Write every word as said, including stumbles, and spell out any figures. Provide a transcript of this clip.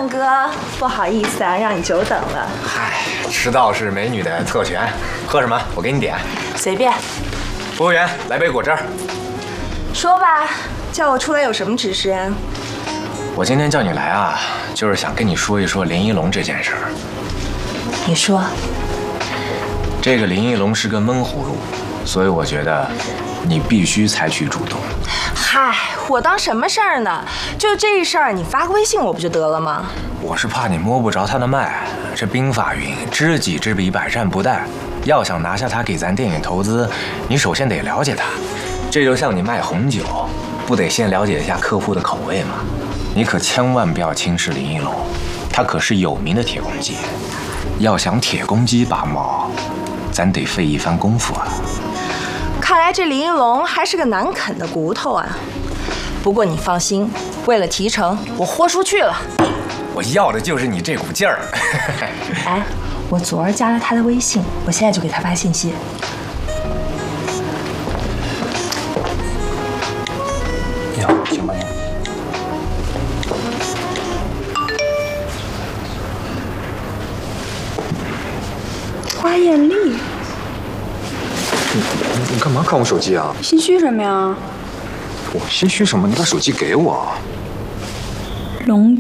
段哥，不好意思啊，让你久等了。 嗨，迟到是美女的特权。喝什么？我给你点。 随便。 服务员，来杯果汁。 说吧，叫我出来有什么指示啊？ 我今天叫你来啊，就是想跟你说一说林一龙这件事儿。 你说。 这个林一龙是个闷葫芦，所以我觉得你必须采取主动。 嗨，我当什么事儿呢？就这事儿，你发个微信我不就得了吗？ 我是怕你摸不着他的脉。这兵法云：知己知彼，百战不殆。要想拿下他给咱电影投资，你首先得了解他。这就像你卖红酒，不得先了解一下客户的口味吗？你可千万不要轻视林一龙，他可是有名的铁公鸡。要想铁公鸡拔毛，咱得费一番功夫啊。 看来这林一龙还是个难啃的骨头啊。不过你放心，为了提成，我豁出去了。 我要的就是你这股劲儿。 哎，我昨儿加了他的微信，我现在就给他发信息。 你好，请问。 花艳丽， 你你干嘛看我手机啊？ 心虚什么呀？ 我心虚什么？你把手机给我。 龙。